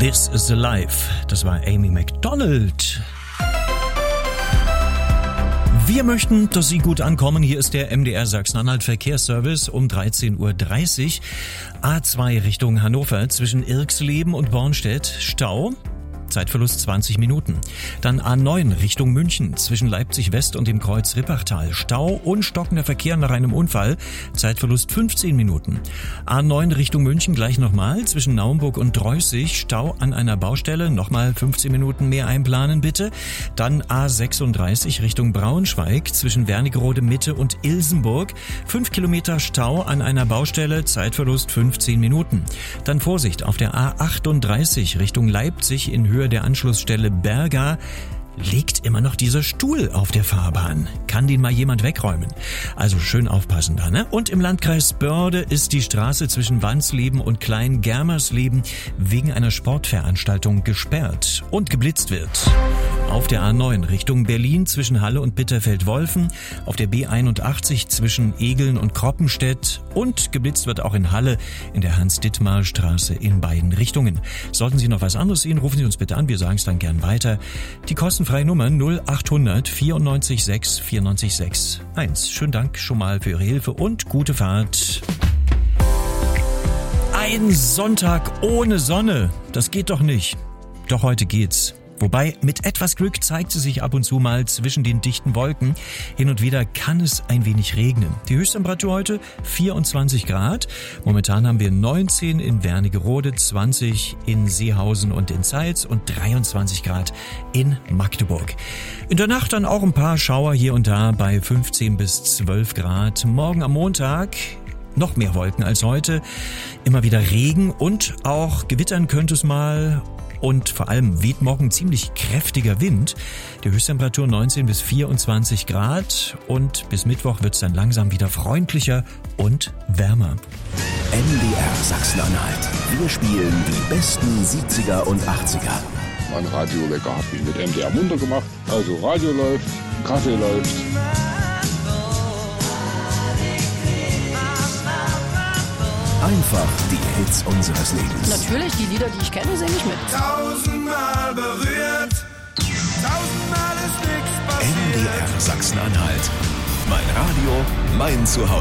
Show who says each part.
Speaker 1: This is the Life. Das war Amy Macdonald. Wir möchten, dass Sie gut ankommen. Hier ist der MDR Sachsen-Anhalt Verkehrsservice um 13.30 Uhr. A2 Richtung Hannover zwischen Irxleben und Bornstedt. Stau. Zeitverlust 20 Minuten. Dann A9 Richtung München zwischen Leipzig West und dem Kreuz Rippachtal. Stau und stockender Verkehr nach einem Unfall. Zeitverlust 15 Minuten. A9 Richtung München gleich nochmal zwischen Naumburg und Dreußig. Stau an einer Baustelle. Nochmal 15 Minuten mehr einplanen bitte. Dann A36 Richtung Braunschweig zwischen Wernigerode Mitte und Ilsenburg. 5 Kilometer Stau an einer Baustelle. Zeitverlust 15 Minuten. Dann Vorsicht auf der A38 Richtung Leipzig in Höhe der Anschlussstelle Berga. Liegt immer noch dieser Stuhl auf der Fahrbahn. Kann den mal jemand wegräumen? Also schön aufpassen da, ne? Und im Landkreis Börde ist die Straße zwischen Wansleben und Klein-Germersleben wegen einer Sportveranstaltung gesperrt und geblitzt wird. Auf der A9 Richtung Berlin zwischen Halle und Bitterfeld-Wolfen, auf der B81 zwischen Egeln und Kroppenstedt und geblitzt wird auch in Halle in der Hans-Dittmar-Straße in beiden Richtungen. Sollten Sie noch was anderes sehen, rufen Sie uns bitte an, wir sagen es dann gern weiter. Die kostenfreie Nummer 0800 94 6 94 6 1. Schönen Dank schon mal für Ihre Hilfe und gute Fahrt. Ein Sonntag ohne Sonne, das geht doch nicht. Doch heute geht's. Wobei, mit etwas Glück zeigt sie sich ab und zu mal zwischen den dichten Wolken. Hin und wieder kann es ein wenig regnen. Die Höchsttemperatur heute 24 Grad. Momentan haben wir 19 in Wernigerode, 20 in Seehausen und in Zeitz und 23 Grad in Magdeburg. In der Nacht dann auch ein paar Schauer hier und da bei 15 bis 12 Grad. Morgen am Montag noch mehr Wolken als heute. Immer wieder Regen und auch gewittern könnte es mal. Und vor allem weht morgen ziemlich kräftiger Wind. Die Höchsttemperatur 19 bis 24 Grad. Und bis Mittwoch wird es dann langsam wieder freundlicher und wärmer.
Speaker 2: MDR Sachsen-Anhalt. Wir spielen die besten 70er und 80er.
Speaker 3: Mein Radiowecker hat mich mit MDR munter gemacht. Also Radio läuft, Kaffee läuft.
Speaker 2: Einfach die Hits unseres Lebens.
Speaker 4: Natürlich, die Lieder, die ich kenne, singe ich mit.
Speaker 5: 1000-mal berührt, 1000-mal ist nichts passiert.
Speaker 2: MDR Sachsen-Anhalt. Mein Radio, mein Zuhause.